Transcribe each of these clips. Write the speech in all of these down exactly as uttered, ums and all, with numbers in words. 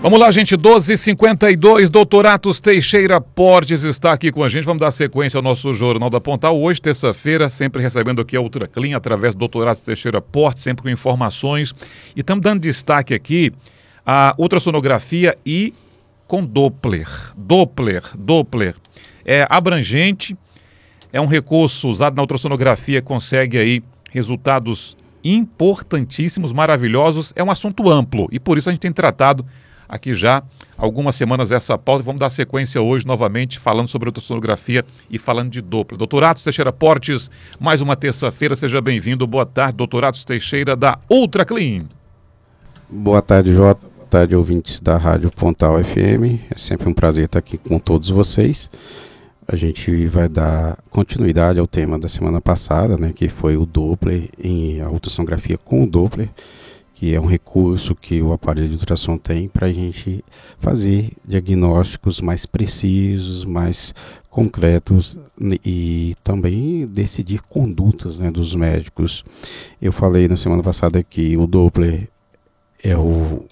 Vamos lá, gente, doze e cinquenta e dois, doutor Atos Teixeira Portes está aqui com a gente. Vamos dar sequência ao nosso Jornal da Pontal. Hoje, terça-feira, sempre recebendo aqui a Ultraclean através do doutor Atos Teixeira Portes, sempre com informações. E estamos dando destaque aqui à ultrassonografia e com Doppler. Doppler, Doppler. É abrangente, é um recurso usado na ultrassonografia, consegue aí resultados importantíssimos, maravilhosos. É um assunto amplo e por isso a gente tem tratado aqui já há algumas semanas essa pauta. Vamos dar sequência hoje novamente falando sobre ultrassonografia e falando de Doppler. doutor Atos Teixeira Portes, mais uma terça-feira, seja bem-vindo. Boa tarde, doutor Atos Teixeira da Ultraclean. Boa tarde, Jota. Boa tarde, ouvintes da Rádio Pontal F M. É sempre um prazer estar aqui com todos vocês. A gente vai dar continuidade ao tema da semana passada, né, que foi o Doppler, em a ultrassonografia com o Doppler, que é um recurso que o aparelho de ultrassom tem para a gente fazer diagnósticos mais precisos, mais concretos e também decidir condutas, né, dos médicos. Eu falei na semana passada que o Doppler é o,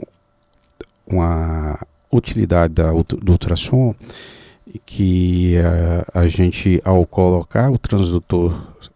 uma utilidade da, do ultrassom que a, a gente, ao colocar o transdutor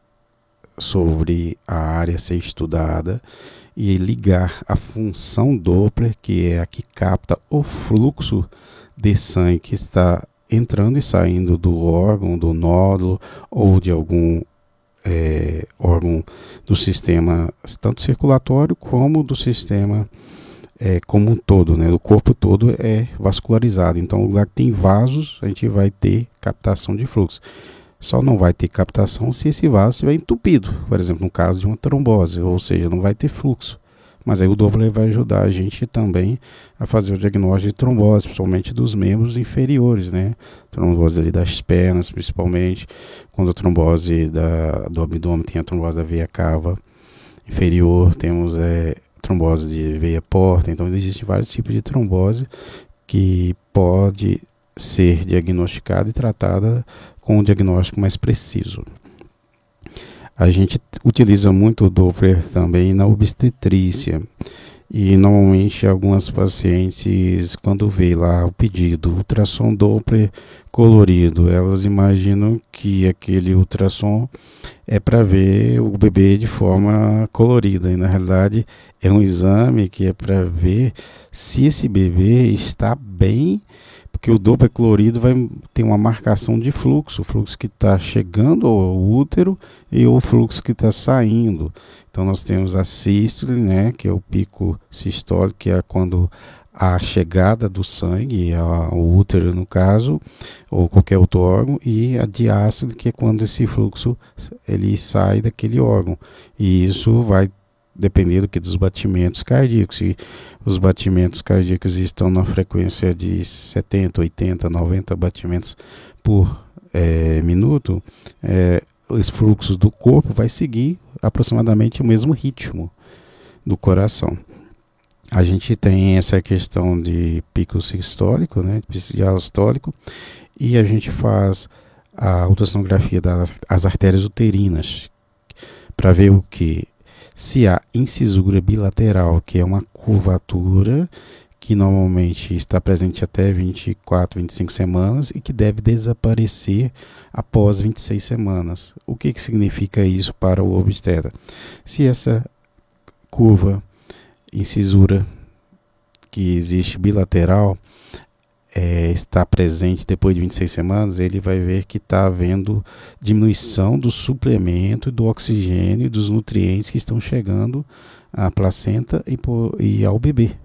sobre a área a ser estudada, e ligar a função Doppler, que é a que capta o fluxo de sangue que está entrando e saindo do órgão, do nódulo ou de algum é, órgão do sistema, tanto circulatório como do sistema é, como um todo, né? O corpo todo é vascularizado, então o lugar que tem vasos, a gente vai ter captação de fluxo. Só não vai ter captação se esse vaso estiver entupido, por exemplo, no caso de uma trombose, ou seja, não vai ter fluxo. Mas aí o Doppler vai ajudar a gente também a fazer o diagnóstico de trombose, principalmente dos membros inferiores, né? Trombose ali das pernas, principalmente, quando a trombose da, do abdômen tem a trombose da veia cava inferior, temos é, trombose de veia porta, então existem vários tipos de trombose que pode ser diagnosticada e tratada com um diagnóstico mais preciso. A gente utiliza muito o Doppler também na obstetrícia e normalmente algumas pacientes, quando vê lá o pedido ultrassom Doppler colorido, elas imaginam que aquele ultrassom é para ver o bebê de forma colorida e na realidade é um exame que é para ver se esse bebê está bem, porque o Doppler colorido vai ter uma marcação de fluxo, o fluxo que está chegando ao útero e o fluxo que está saindo. Então nós temos a sístole, né, que é o pico sistólico, que é quando a chegada do sangue ao útero, no caso, ou qualquer outro órgão, e a diástole, que é quando esse fluxo ele sai daquele órgão. E isso vai depender do que dos batimentos cardíacos. Se os batimentos cardíacos estão na frequência de setenta, oitenta, noventa batimentos por é, minuto, é, os fluxos do corpo vai seguir aproximadamente o mesmo ritmo do coração. A gente tem essa questão de pico sistólico, né, diastólico, e a gente faz a ultrassonografia das as artérias uterinas para ver o que se há incisura bilateral, que é uma curvatura que normalmente está presente até vinte e quatro, vinte e cinco semanas e que deve desaparecer após vinte e seis semanas. O que, que significa isso para o obstetra? Se essa curva, incisura que existe bilateral, É, está presente depois de vinte e seis semanas, ele vai ver que está havendo diminuição do suplemento, do oxigênio e dos nutrientes que estão chegando à placenta e, por, e ao bebê.